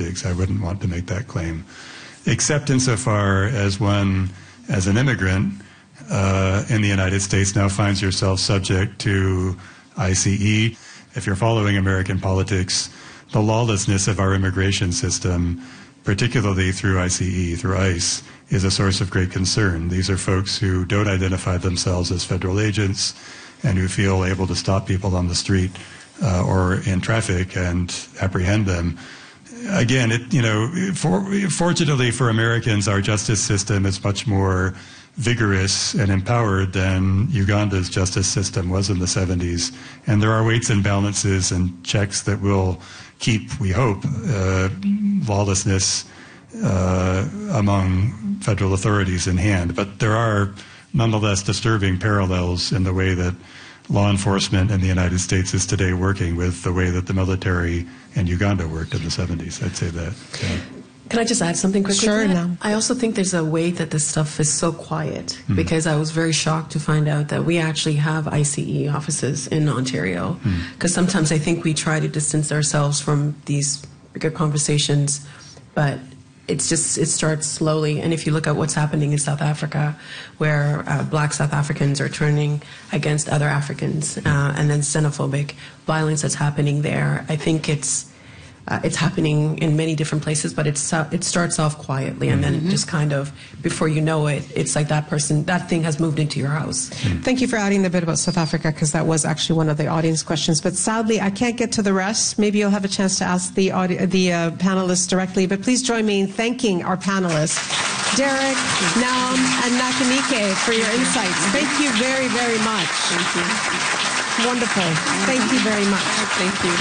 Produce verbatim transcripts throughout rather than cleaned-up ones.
politics. I wouldn't want to make that claim, except insofar as one, as an immigrant uh, in the United States, now finds yourself subject to I C E. If you're following American politics, the lawlessness of our immigration system, particularly through I C E, through ICE, is a source of great concern. These are folks who don't identify themselves as federal agents and who feel able to stop people on the street uh, or in traffic and apprehend them. Again, it, you know, for, fortunately for Americans, our justice system is much more vigorous and empowered than Uganda's justice system was in the seventies. And there are weights and balances and checks that will keep, we hope, uh, lawlessness uh, among federal authorities in hand. But there are nonetheless disturbing parallels in the way that law enforcement in the United States is today working with the way that the military in Uganda worked in the seventies. I'd say that. Yeah. Can I just add something quickly? Sure, to that? no. I also think there's a way that this stuff is so quiet mm. because I was very shocked to find out that we actually have I C E offices in Ontario. Because mm. sometimes I think we try to distance ourselves from these bigger conversations, but it's just, it starts slowly. And if you look at what's happening in South Africa, where uh, black South Africans are turning against other Africans, uh, and then xenophobic violence that's happening there, I think it's, Uh, it's happening in many different places, but it's uh, it starts off quietly, and then mm-hmm. just kind of, before you know it, it's like that person, that thing has moved into your house. Mm-hmm. Thank you for adding the bit about South Africa, because that was actually one of the audience questions. But sadly, I can't get to the rest. Maybe you'll have a chance to ask the audi- the uh, panelists directly. But please join me in thanking our panelists, Derek, Naam, and Nakanike, for your insights. Thank you very, very much. Thank you. Wonderful. Thank you very much. Thank you.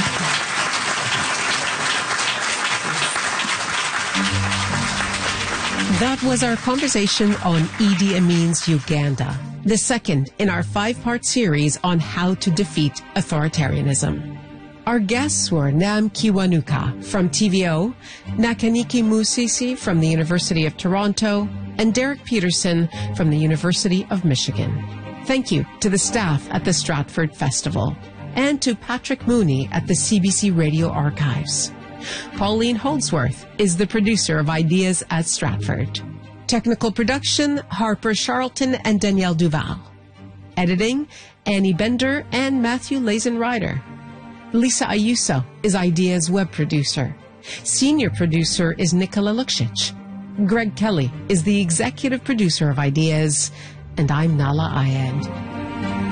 That was our conversation on Idi Amin's Uganda, the second in our five-part series on how to defeat authoritarianism. Our guests were Naam Kiwanuka from T V O, Nakanike Musisi from the University of Toronto, and Derek Peterson from the University of Michigan. Thank you to the staff at the Stratford Festival and to Patrick Mooney at the C B C Radio Archives. Pauline Holdsworth is the producer of Ideas at Stratford. Technical production, Harper Charlton and Danielle Duval. Editing, Annie Bender and Matthew Lazen-Ryder. Lisa Ayuso is Ideas web producer. Senior producer is Nicola Luksic. Greg Kelly is the executive producer of Ideas. And I'm Nala Ayed.